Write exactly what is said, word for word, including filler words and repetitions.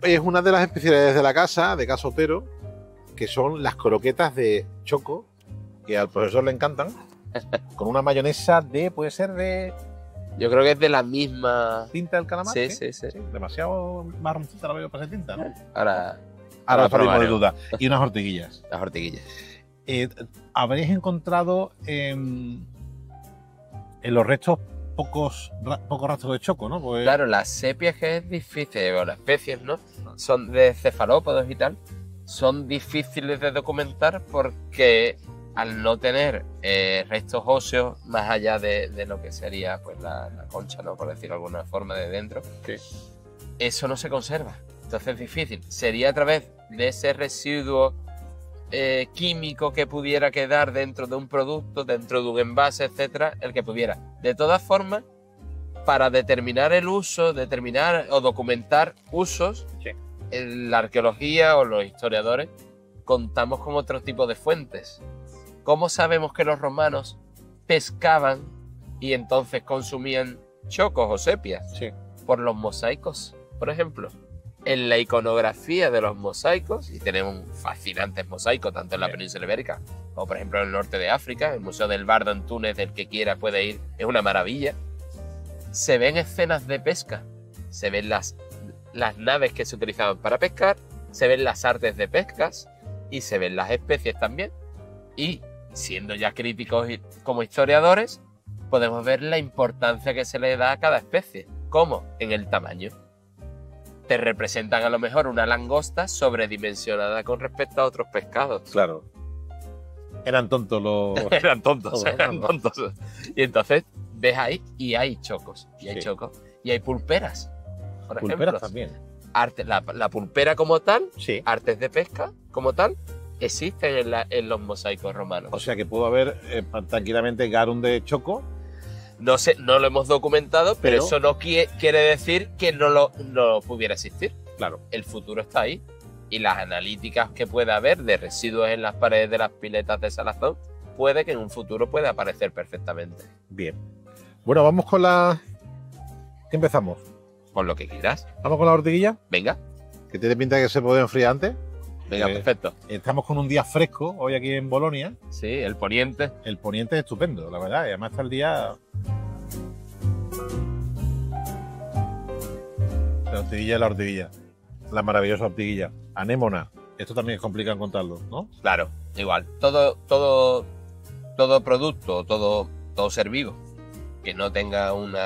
Es una de las especialidades de la casa, de Casa Otero, que son las croquetas de choco, que al profesor le encantan, con una mayonesa de, puede ser de... Yo creo que es de la misma... ¿Tinta del calamar? Sí, sí, sí. sí. Demasiado marroncita la veo para ser tinta, ¿no? Ahora, Ahora ahora salimos de probaremos. duda. Y unas ortiguillas. Las ortiguillas. Eh, ¿Habréis encontrado en, en los restos pocos, ra- pocos rastros de choco, no? Pues, Claro, las sepias, que es difícil, o las especies, ¿no? Son de cefalópodos y tal, son difíciles de documentar porque al no tener eh, restos óseos más allá de, de lo que sería pues la, la concha, ¿no? Por decirlo de alguna forma, de dentro, Sí. eso no se conserva. Entonces es difícil. Sería a través de ese residuo eh, químico que pudiera quedar dentro de un producto, dentro de un envase, etcétera, el que pudiera. De todas formas, para determinar el uso, determinar o documentar usos, Sí. en la arqueología o los historiadores contamos con otro tipo de fuentes. ¿Cómo sabemos que los romanos pescaban y entonces consumían chocos o sepias? Sí. Por los mosaicos, por ejemplo. En la iconografía de los mosaicos, y tenemos fascinantes mosaicos tanto en la Sí. península ibérica como por ejemplo en el norte de África, el Museo del Bardo en Túnez, del que quiera puede ir, es una maravilla. Se ven escenas de pesca, se ven las, las naves que se utilizaban para pescar, se ven las artes de pescas y se ven las especies también. Y siendo ya críticos y- como historiadores, podemos ver la importancia que se le da a cada especie. ¿Cómo? En el tamaño. Te representan a lo mejor una langosta sobredimensionada con respecto a otros pescados. Claro. Eran tontos los... Eran tontos, Todos, eran ¿no? tontos. Y entonces ves ahí y hay chocos, y hay Sí. chocos, y hay pulperas, por Pulperas ejemplo. también. Arte, la, la pulpera como tal, Sí. artes de pesca como tal, existen en, la- en los mosaicos romanos. O sea que pudo haber eh, tranquilamente garum de choco. No sé, no lo hemos documentado, pero, Pero- eso no qui- quiere decir que no lo no pudiera existir. Claro. El futuro está ahí. Y las analíticas que pueda haber de residuos en las paredes de las piletas de salazón, puede que en un futuro pueda aparecer perfectamente. Bien. Bueno, vamos con la... ¿Qué empezamos? Con lo que quieras. ¿Vamos con la ortiguilla? Venga, Que tiene pinta de que se puede enfriar antes. venga, Eh, perfecto. Estamos con un día fresco hoy aquí en Bolonia. Sí, el poniente. El poniente es estupendo, la verdad. Y además está el día... La ortiguilla es la ortiguilla. La maravillosa ortiguilla. Anémona. Esto también es complicado contarlo, ¿no? Claro, igual. Todo, todo, todo producto, todo, todo ser vivo que no tenga una